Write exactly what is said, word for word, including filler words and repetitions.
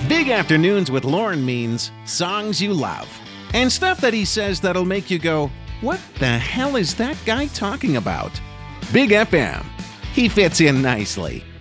Big Afternoons with Lauren means songs you love and stuff that he says that'll make you go, what the hell is that guy talking about? Big F M. He fits in nicely.